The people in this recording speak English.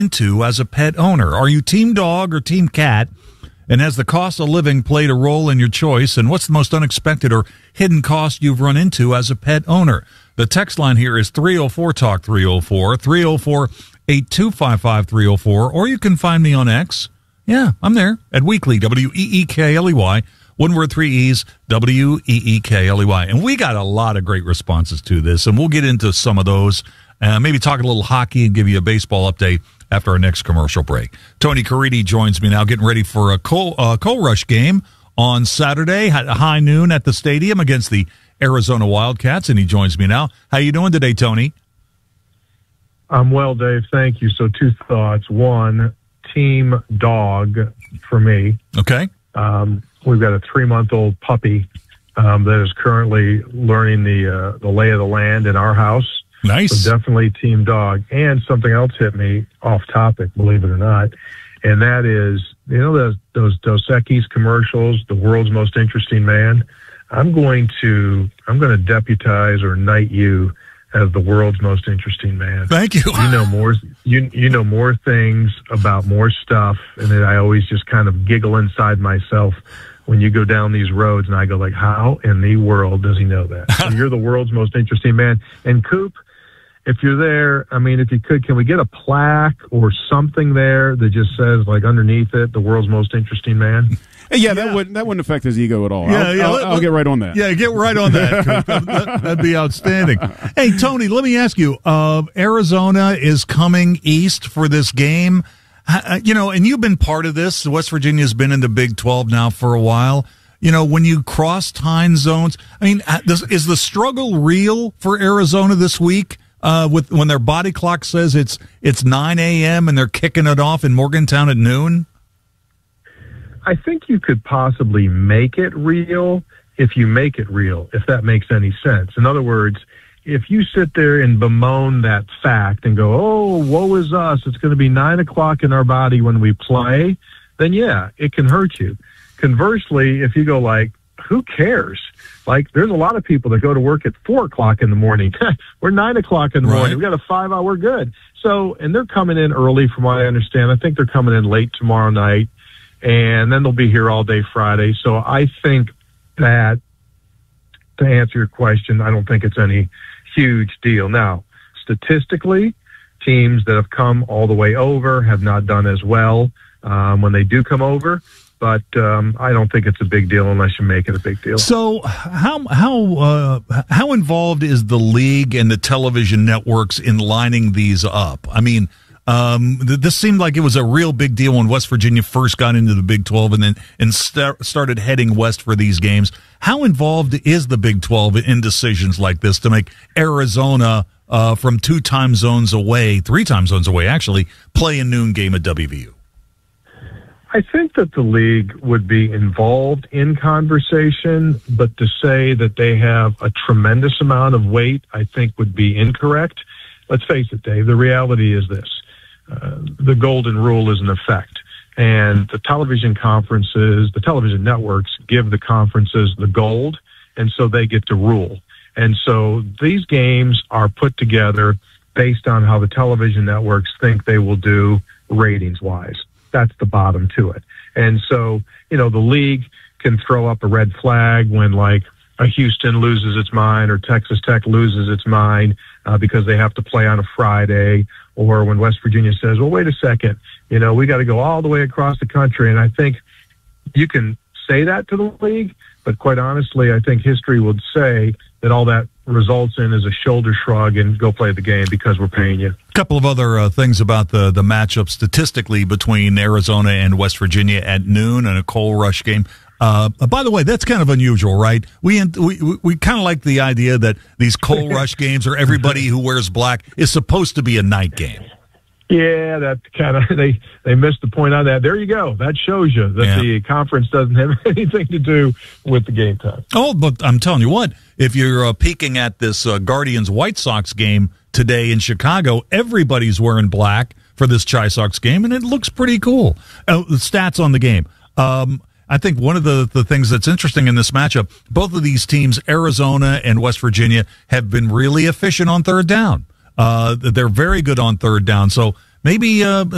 into as a pet owner? Are you team dog or team cat? And has the cost of living played a role in your choice? And what's the most unexpected or hidden cost you've run into as a pet owner? The text line here is 304-TALK 304, 304-8255-304, or you can find me on X. Yeah, I'm there at Weekly, WEEKLEY. One word, 3 E's, WEEKLEY. And we got a lot of great responses to this, and we'll get into some of those. Maybe talk a little hockey and give you a baseball update after our next commercial break. Tony Caridi joins me now, getting ready for a Coal Rush game on Saturday at high noon at the stadium against the Arizona Wildcats, and he joins me now. How you doing today, Tony? I'm well, Dave. Thank you. So 2 thoughts. One, team dog for me. Okay. We've got a 3-month-old puppy that is currently learning the lay of the land in our house. Nice. So definitely team dog. And something else hit me off topic, believe it or not, and that is, you know, those Dos Equis commercials, the world's most interesting man. I'm going to deputize or knight you as the world's most interesting man. Thank you. You know more. You know more things about more stuff, and then I always just kind of giggle inside myself when you go down these roads, and I go like, how in the world does he know that? So you're the world's most interesting man. And Coop, if you're there, I mean, if you could, can we get a plaque or something there that just says, like, underneath it, the world's most interesting man? Yeah, that wouldn't affect his ego at all. Yeah, I'll get right on that. Yeah, get right on that, Coop. That'd be outstanding. Hey, Tony, let me ask you, Arizona is coming east for this game. You know, and you've been part of this. West Virginia's been in the Big 12 now for a while. You know, when you cross time zones, I mean, is the struggle real for Arizona this week? When their body clock says it's 9 a.m. and they're kicking it off in Morgantown at noon? I think you could possibly make it real if you make it real, if that makes any sense. In other words, if you sit there and bemoan that fact and go, oh, woe is us, it's going to be 9 o'clock in our body when we play, then yeah, it can hurt you. Conversely, if you go like, who cares? Like, there's a lot of people that go to work at 4 o'clock in the morning. We're 9 o'clock in the morning. We got a 5-hour, we're good. So, and they're coming in early from what I understand. I think they're coming in late tomorrow night, and then they'll be here all day Friday. So I think that, to answer your question, I don't think it's any huge deal. Now, statistically, teams that have come all the way over have not done as well when they do come over. But I don't think it's a big deal unless you make it a big deal. So how involved is the league and the television networks in lining these up? I mean, this seemed like it was a real big deal when West Virginia first got into the Big 12 and started heading west for these games. How involved is the Big 12 in decisions like this to make Arizona from 3 time zones away, actually, play a noon game at WVU? I think that the league would be involved in conversation, but to say that they have a tremendous amount of weight, I think would be incorrect. Let's face it, Dave, the reality is this. The golden rule is in effect, and the television conferences, the television networks give the conferences the gold, and so they get to rule. And so these games are put together based on how the television networks think they will do ratings-wise. That's the bottom to it. And so, you know, the league can throw up a red flag when, like, a Houston loses its mind or Texas Tech loses its mind because they have to play on a Friday, or when West Virginia says, well, wait a second, you know, we got to go all the way across the country. And I think you can say that to the league, but quite honestly, I think history would say that all that results in is a shoulder shrug and go play the game because we're paying you. A couple of other things about the matchup statistically between Arizona and West Virginia at noon and a Coal Rush game. By the way, that's kind of unusual, right? We kind of like the idea that these Coal Rush games or everybody who wears black is supposed to be a night game. Yeah, that's kind of, they missed the point on that. There you go. That shows you that the conference doesn't have anything to do with the game time. Oh, but I'm telling you what, if you're peeking at this Guardians-White Sox game today in Chicago, everybody's wearing black for this Chi Sox game, and it looks pretty cool. The stats on the game. I think one of the things that's interesting in this matchup, both of these teams, Arizona and West Virginia, have been really efficient on third down. They're very good on third down. So maybe